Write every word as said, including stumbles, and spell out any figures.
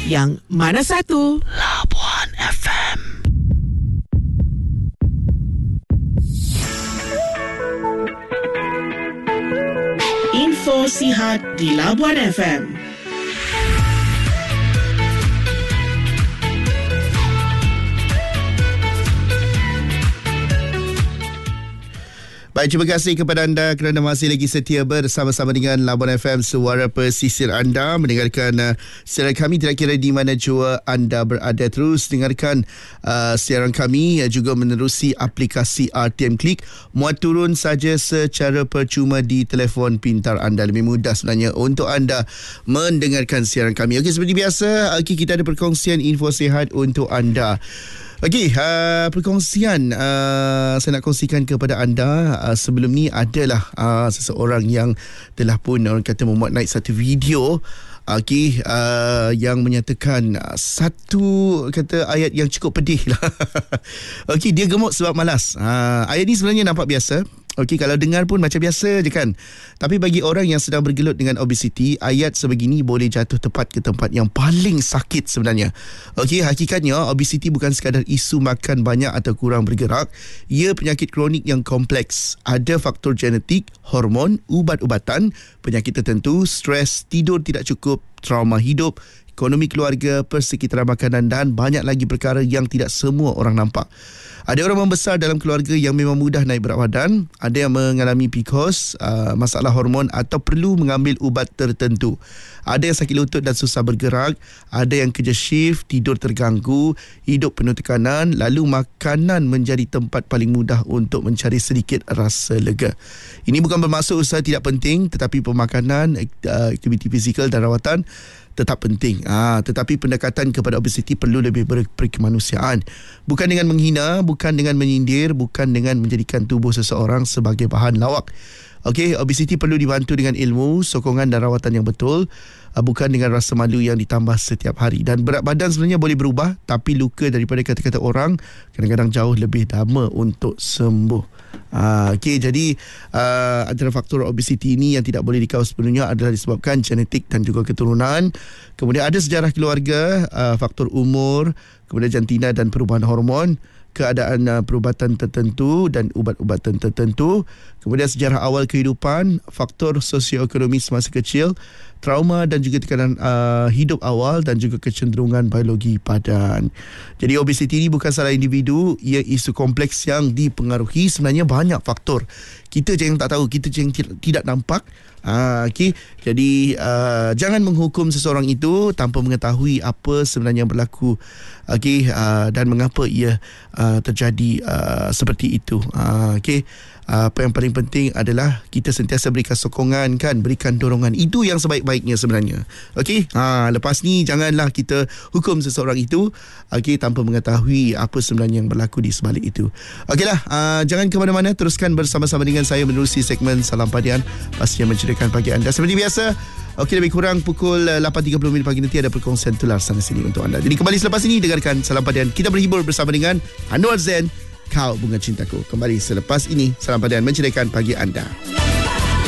Yang mana satu? Labuan F M. Info sihat di Labuan F M. Baik, terima kasih kepada anda kerana masih lagi setia bersama-sama dengan Labuan F M, suara pesisir anda. Mendengarkan uh, siaran kami tidak kira di mana jua anda berada. Terus dengarkan uh, siaran kami uh, juga menerusi aplikasi R T M Klik. Muat turun saja secara percuma di telefon pintar anda. Lebih mudah sebenarnya untuk anda mendengarkan siaran kami. Okey, seperti biasa, okay, kita ada perkongsian info sihat untuk anda. Okey, uh, perkongsian uh, saya nak kongsikan kepada anda. Uh, sebelum ni adalah uh, seseorang yang telah pun orang kata memuat naik satu video, okey, uh, yang menyatakan uh, satu kata ayat yang cukup pedih lah. Okey, dia gemuk sebab malas. Uh, ayat ni sebenarnya nampak biasa. Okey, kalau dengar pun macam biasa je kan. Tapi bagi orang yang sedang bergelut dengan obesiti, ayat sebegini boleh jatuh tepat ke tempat yang paling sakit sebenarnya. Okey, hakikatnya obesiti bukan sekadar isu makan banyak atau kurang bergerak. Ia penyakit kronik yang kompleks. Ada faktor genetik, hormon, ubat-ubatan, penyakit tertentu, stres, tidur tidak cukup, trauma hidup, ekonomi keluarga, persekitaran makanan dan banyak lagi perkara yang tidak semua orang nampak. Ada orang membesar dalam keluarga yang memang mudah naik berat badan, ada yang mengalami P C O S, uh, masalah hormon atau perlu mengambil ubat tertentu. Ada yang sakit lutut dan susah bergerak, ada yang kerja shift, tidur terganggu, hidup penuh tekanan, lalu makanan menjadi tempat paling mudah untuk mencari sedikit rasa lega. Ini bukan bermaksud usaha tidak penting, tetapi pemakanan, aktiviti fizikal dan rawatan tetap penting. Ah, tetapi pendekatan kepada obesiti perlu lebih berkemanusiaan. Bukan dengan menghina, bukan dengan menyindir, bukan dengan menjadikan tubuh seseorang sebagai bahan lawak. Okey, obesiti perlu dibantu dengan ilmu, sokongan dan rawatan yang betul, bukan dengan rasa malu yang ditambah setiap hari. Dan berat badan sebenarnya boleh berubah, tapi luka daripada kata-kata orang kadang-kadang jauh lebih lama untuk sembuh. Uh, Okey, jadi uh, antara faktor obesiti ini yang tidak boleh dikawal sepenuhnya adalah disebabkan genetik dan juga keturunan. Kemudian ada sejarah keluarga, uh, faktor umur, kemudian jantina dan perubahan hormon, keadaan uh, perubatan tertentu dan ubat-ubatan tertentu, kemudian sejarah awal kehidupan, faktor sosioekonomi semasa kecil, trauma dan juga tekanan uh, hidup awal dan juga kecenderungan biologi badan. Jadi obesiti ini bukan salah individu, ia isu kompleks yang dipengaruhi sebenarnya banyak faktor. Kita je yang tak tahu, kita je yang tidak nampak. Ah, okay. Jadi uh, jangan menghukum seseorang itu tanpa mengetahui apa sebenarnya yang berlaku, okay, uh, dan mengapa ia uh, terjadi uh, seperti itu. Uh, okay. Uh, apa yang paling penting adalah kita sentiasa berikan sokongan kan, berikan dorongan. Itu yang sebaik-baiknya sebenarnya. Okey. Ha, lepas ni janganlah kita hukum seseorang itu, okey, tanpa mengetahui apa sebenarnya yang berlaku di sebalik itu. Okeylah, uh, jangan ke mana-mana, teruskan bersama-sama dengan saya menerusi segmen Salam Padian, pastinya menceriakan pagi anda seperti biasa. Okey, lebih kurang pukul lapan tiga puluh minit pagi nanti ada perkongsian tular sana sini untuk anda. Jadi kembali selepas ini dengarkan Salam Padian. Kita berhibur bersama dengan Anwar Zain, Kau Bunga Cintaku. Kembali selepas ini, Salam Padian menceriakan pagi anda.